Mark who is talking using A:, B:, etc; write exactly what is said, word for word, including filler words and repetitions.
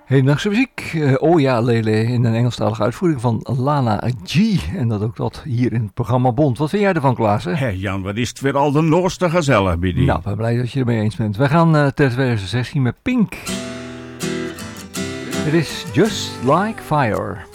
A: Hedendaagse muziek. Uh, oh ja, Lele, in een Engelstalige uitvoering van Lana G. En dat ook dat hier in het programma Bond. Wat vind jij ervan, Klaas? Hé
B: hey Jan, wat is het weer al de noorste gezellig bij die.
A: Nou, ik ben blij dat je het ermee eens bent. We gaan uh, ter tweeduizend zestien met Pink. Het is Just Like Fire.